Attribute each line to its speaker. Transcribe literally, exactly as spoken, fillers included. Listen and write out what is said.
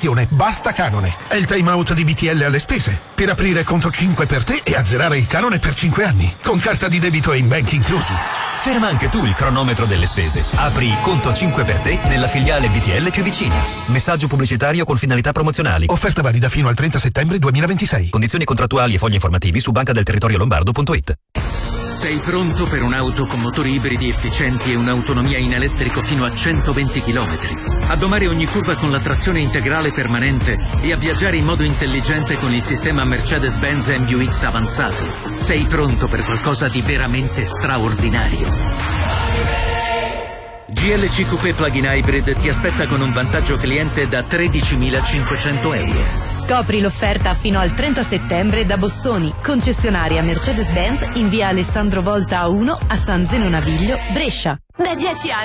Speaker 1: gestione, basta canone. È il time out di B T L alle spese. Per aprire conto cinque per te e azzerare il canone per cinque anni. Con carta di debito e in bank inclusi.
Speaker 2: Ferma anche tu il cronometro delle spese. Apri conto cinque per te nella filiale B T L più vicina. Messaggio pubblicitario con finalità promozionali.
Speaker 1: Offerta valida fino al trenta settembre duemilaventisei.
Speaker 2: Condizioni contrattuali e fogli informativi su banca del territorio lombardo punto it.
Speaker 3: Sei pronto per un'auto con motori ibridi efficienti e un'autonomia in elettrico fino a centoventi chilometri? A domare ogni curva con la trazione integrale permanente e a viaggiare in modo intelligente con il sistema Mercedes-Benz M U X avanzato. Sei pronto per qualcosa di veramente straordinario. G L C Coupé Plug-in Hybrid ti aspetta con un vantaggio cliente da tredicimilacinquecento euro.
Speaker 4: Scopri l'offerta fino al trenta settembre da Bossoni, concessionaria Mercedes-Benz in via Alessandro Volta uno a San Zeno Naviglio, Brescia.
Speaker 5: Da dieci anni